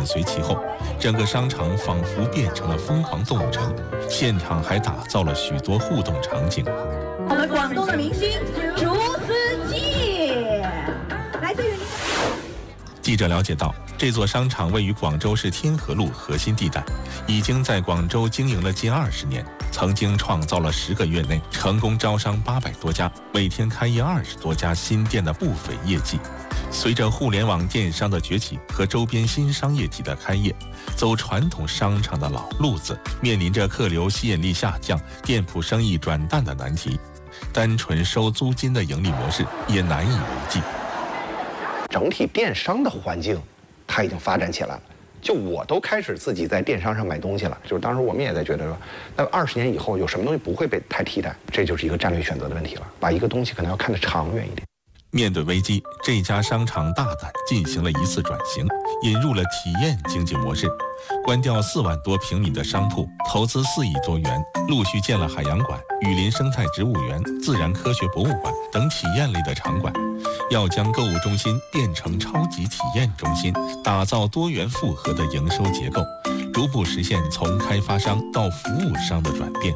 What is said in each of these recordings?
紧随其后，整个商场仿佛变成了疯狂动物城。现场还打造了许多互动场景。 我们广东的明星朱思季，来自于。 记者了解到，这座商场位于广州市天河路核心地带，已经在广州经营了近20年，曾经创造了10个月内成功招商800多家，每天开业20多家新店的不菲业绩。随着互联网电商的崛起和周边新商业体的开业，走传统商场的老路子面临着客流吸引力下降、店铺生意转淡的难题，单纯收租金的盈利模式也难以为继。 整体电商的环境，它已经发展起来了。就我都开始自己在电商上买东西了。就是当时我们也在觉得说，那20年以后有什么东西不会被太替代？这就是一个战略选择的问题了。把一个东西可能要看得长远一点。 面对危机，这家商场大胆进行了一次转型，引入了体验经济模式，关掉4万多平米的商铺，投资4亿多元，陆续建了海洋馆、雨林生态植物园、自然科学博物馆等体验类的场馆，要将购物中心变成超级体验中心，打造多元复合的营收结构，逐步实现从开发商到服务商的转变。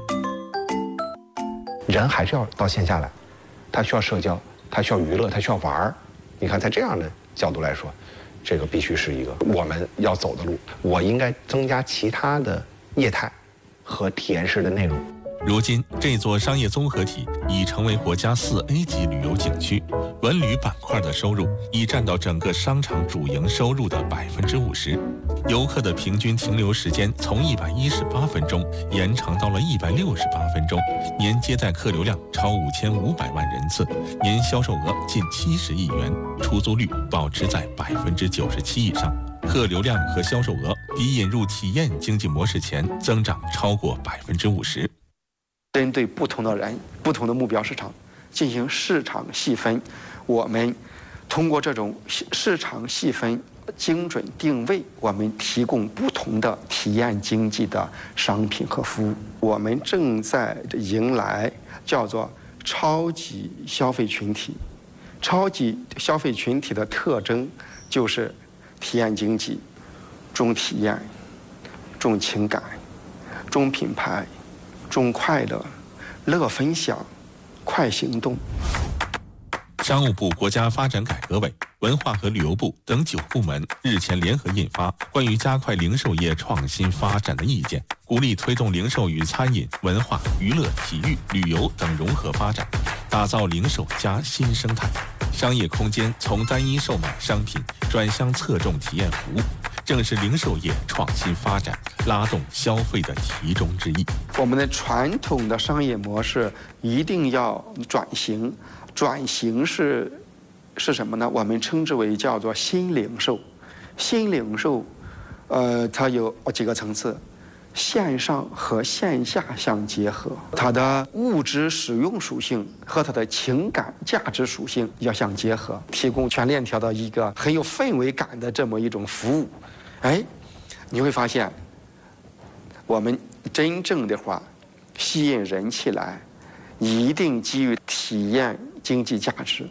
人还是要到线下来，他需要社交，他需要娱乐，他需要玩儿。你看，在这样的角度来说，这个必须是一个我们要走的路。我应该增加其他的业态和体验式的内容。 如今，这座商业综合体已成为国家4A 级旅游景区，文旅板块的收入已占到整个商场主营收入的50%，游客的平均停留时间从118分钟延长到了168分钟，年接待客流量超5500万人次，年销售额近70亿元，出租率保持在97%以上。客流量和销售额比引入体验经济模式前增长超过50%。 针对不同的人、不同的目标市场进行市场细分，我们通过这种市场细分精准定位，我们提供不同的体验经济的商品和服务。我们正在迎来叫做超级消费群体。超级消费群体的特征就是体验经济，重体验，重情感，重品牌，重快乐，乐分享，快行动。 商务部国家发展改革委、文化和旅游部等9部门日前联合印发《关于加快零售业创新发展的意见》，鼓励推动零售与餐饮、文化、娱乐、体育、旅游等融合发展，打造零售加新生态。商业空间从单一售卖商品转向侧重体验服务，正是零售业创新发展拉动消费的其中之一。 我们的传统的商业模式一定要转型，转型是什么呢？我们称之为叫做新零售。新零售，它有几个层次。线上和线下相结合，它的物质使用属性和它的情感价值属性要相结合，提供全链条的一个很有氛围感的这么一种服务。你会发现，我们真正的话吸引人气来，一定基于体验经济价值。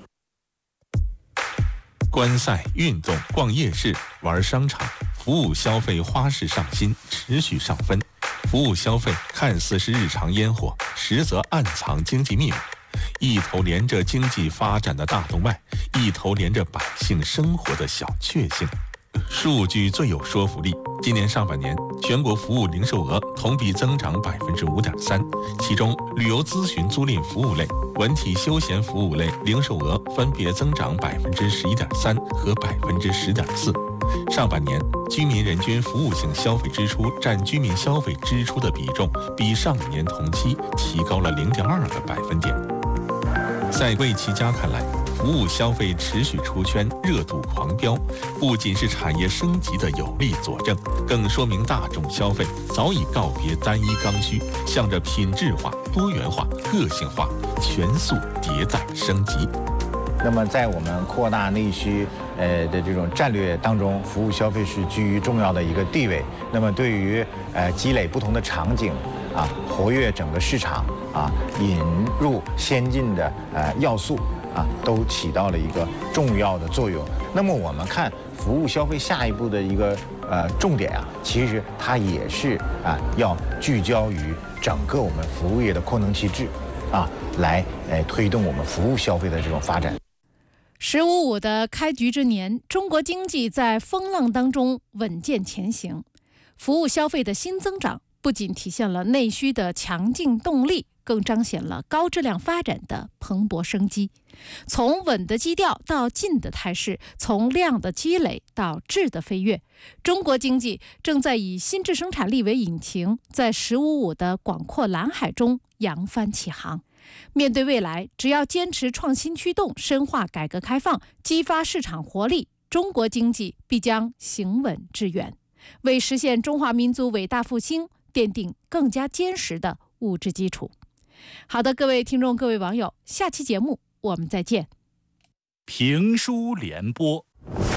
观赛、运动、逛夜市、玩商场，服务消费花式上新，持续上分。服务消费看似是日常烟火，实则暗藏经济密码，一头连着经济发展的大动脉，一头连着百姓生活的小确幸。数据最有说服力。今年上半年，全国服务零售额同比增长5.3%，其中旅游咨询租赁服务类、文体休闲服务类零售额分别增长11.3%和10.4%。上半年，居民人均服务性消费支出占居民消费支出的比重，比上年同期提高了0.2个百分点。在魏其家看来，服务消费持续出圈，热度狂飙，不仅是产业升级的有力佐证，更说明大众消费早已告别单一刚需，向着品质化、多元化、个性化、全速迭代升级。 那么在我们扩大内需的这种战略当中，服务消费是居于重要的一个地位。那么对于积累不同的场景啊，活跃整个市场啊，引入先进的要素啊，都起到了一个重要的作用。那么我们看服务消费下一步的一个重点啊，其实它也是要聚焦于整个我们服务业的扩能提质来推动我们服务消费的这种发展。 “15+5”的开局之年，中国经济在风浪当中稳健前行，服务消费的新增长不仅体现了内需的强劲动力，更彰显了高质量发展的蓬勃生机。从稳的基调到进的态势，从量的积累到质的飞跃，中国经济正在以新质生产力为引擎，在“15+5”的广阔蓝海中扬帆起航。面对未来，只要坚持创新驱动，深化改革开放，激发市场活力，中国经济必将行稳致远，为实现中华民族伟大复兴奠定更加坚实的物质基础。好的，各位听众，各位网友，下期节目我们再见。 评书联播。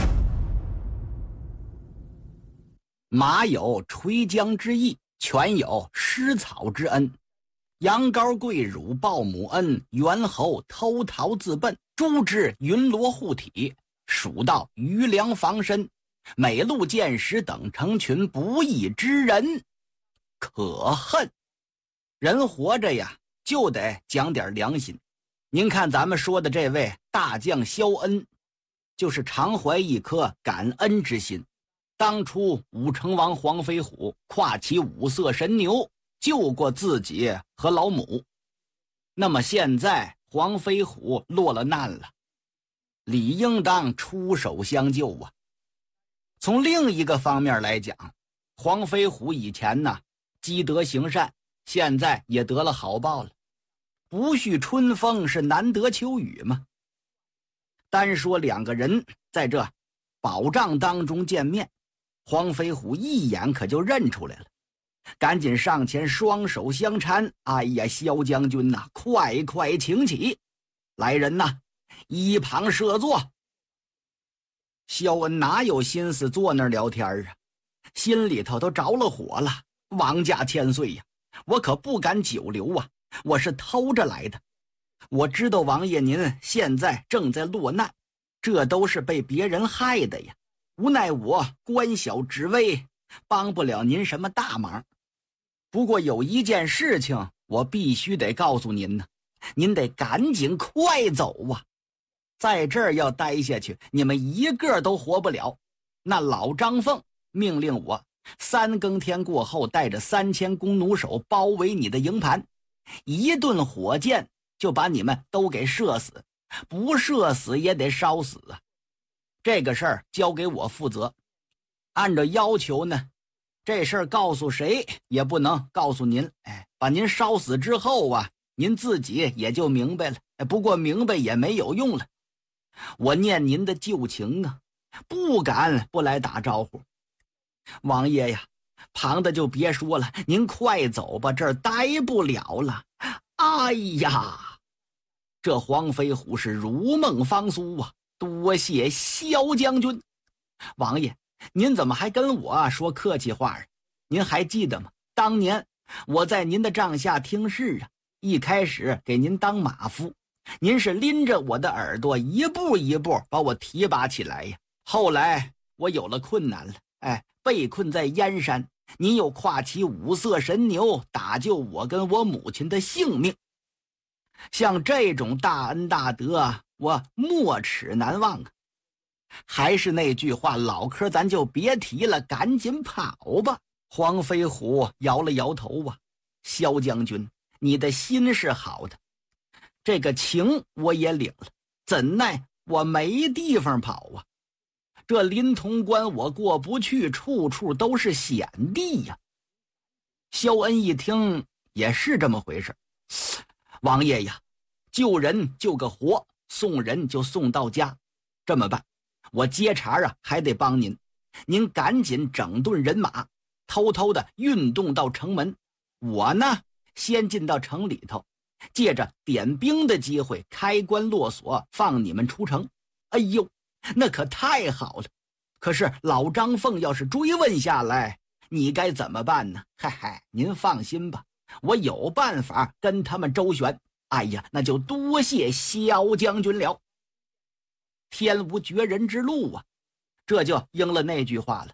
马有垂缰之意，犬有食草之恩。羊羔跪乳报母恩，猿猴偷桃自奔。猪之云罗护体，鼠到余粮防身。美鹿见食等成群，不义之人可恨。人活着呀，就得讲点良心。您看咱们说的这位大将萧恩，就是常怀一颗感恩之心。当初武成王黄飞虎跨骑五色神牛，救过自己和老母。那么现在黄飞虎落了难了，理应当出手相救啊。从另一个方面来讲，黄飞虎以前呢积德行善，现在也得了好报了。不续春风是难得秋雨嘛。单说两个人在这宝帐当中见面，黄飞虎一眼可就认出来了，赶紧上前双手相搀。哎呀，萧将军呐，快快请起，来人呐，一旁设座。萧恩哪有心思坐那儿聊天啊，心里头都着了火了。王家千岁呀，我可不敢久留啊，我是偷着来的。我知道王爷您现在正在落难，这都是被别人害的呀，无奈我官小职微，帮不了您什么大忙。不过有一件事情我必须得告诉您呢，您得赶紧快走啊，在这儿要待下去，你们一个都活不了。那老张凤命令我3更天过后，带着3000弓弩手包围你的营盘，一顿火箭就把你们都给射死，不射死也得烧死啊。这个事儿交给我负责。按照要求呢，这事儿告诉谁也不能告诉您。把您烧死之后啊，您自己也就明白了。不过明白也没有用了。我念您的旧情啊，不敢不来打招呼。王爷呀，旁的就别说了，您快走吧，这儿待不了了。哎呀，这黄飞虎是如梦方苏啊，多谢萧将军。王爷，您怎么还跟我说客气话啊？您还记得吗？当年我在您的帐下听事啊，一开始给您当马夫，您是拎着我的耳朵一步一步把我提拔起来呀。后来我有了困难了，被困在燕山，您又跨骑5色神牛打救我跟我母亲的性命。像这种大恩大德，我没齿难忘啊。还是那句话，老嗑咱就别提了，赶紧跑吧。黄飞虎摇了摇头啊，萧将军，你的心是好的，这个情我也领了，怎奈我没地方跑啊。这临潼关我过不去，处处都是险地呀。萧恩一听也是这么回事。王爷呀，救人救个活，送人就送到家。这么办，我接茬啊还得帮您，您赶紧整顿人马，偷偷的运动到城门。我呢先进到城里头，借着点兵的机会开关落锁，放你们出城。哎呦，那可太好了。可是老张凤要是追问下来，你该怎么办呢？您放心吧，我有办法跟他们周旋。哎呀，那就多谢萧将军了。天无绝人之路啊，这就应了那句话了，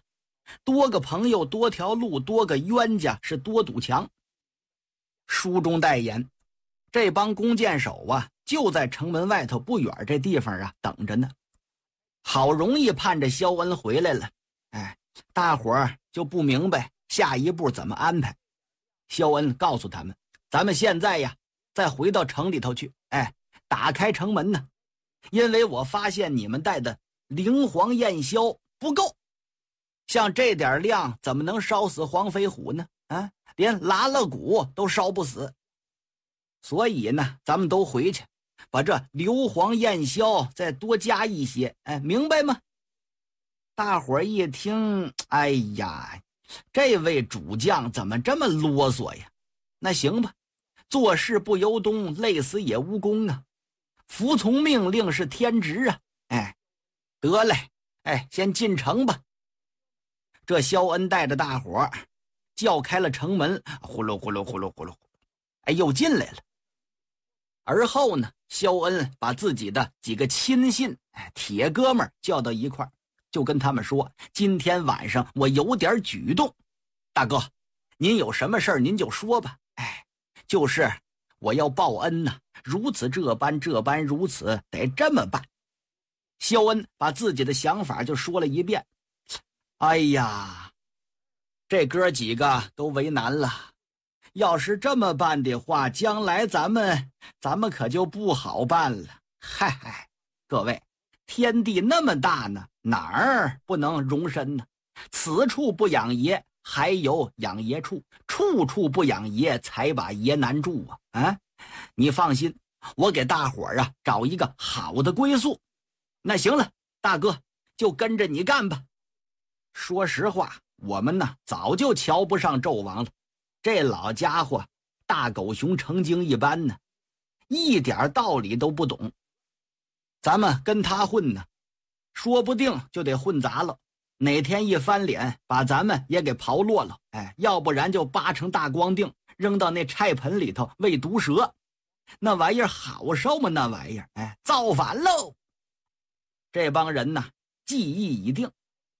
多个朋友多条路，多个冤家是多堵墙。书中代言，这帮弓箭手啊，就在城门外头不远这地方啊等着呢。好容易盼着肖恩回来了，大伙儿就不明白下一步怎么安排。肖恩告诉他们，咱们现在呀再回到城里头去，打开城门呢，因为我发现你们带的灵黄焰硝不够，像这点量怎么能烧死黄飞虎呢？连拉了鼓都烧不死。所以呢，咱们都回去，把这硫磺焰硝再多加一些，明白吗？大伙儿一听，哎呀，这位主将怎么这么啰嗦呀？那行吧，做事不由衷，累死也无功啊。服从命令是天职啊。得嘞，先进城吧。这肖恩带着大伙儿叫开了城门，呼噜呼噜呼噜呼噜，又进来了。而后呢，肖恩把自己的几个亲信、铁哥们叫到一块儿，就跟他们说，今天晚上我有点举动，大哥您有什么事儿您就说吧。就是我要报恩呐，如此这般如此，得这么办。肖恩把自己的想法就说了一遍。哎呀，这哥几个都为难了，要是这么办的话，将来咱们可就不好办了。嗨，各位，天地那么大呢，哪儿不能容身呢？此处不养爷，还有养爷处，处处不养爷，才把爷难住啊！你放心，我给大伙儿找一个好的归宿。那行了，大哥就跟着你干吧。说实话，我们呢早就瞧不上纣王了，这老家伙大狗熊成精一般呢，一点道理都不懂。咱们跟他混呢，说不定就得混砸了，哪天一翻脸把咱们也给刨落了，要不然就扒成大光腚扔到那菜盆里头喂毒蛇，那玩意儿好受吗？那玩意儿造反喽！这帮人呢计议已定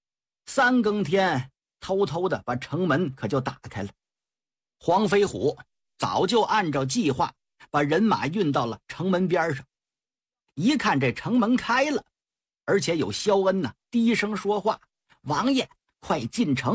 ，3更天偷偷的把城门可就打开了。黄飞虎早就按照计划把人马运到了城门边上，一看这城门开了，而且有肖恩低声说话，王爷快进城。